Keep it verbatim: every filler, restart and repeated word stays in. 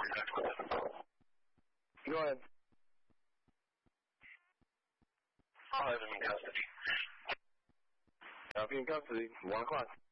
Go ahead. I'll have him in custody. I'll be in custody. One o'clock.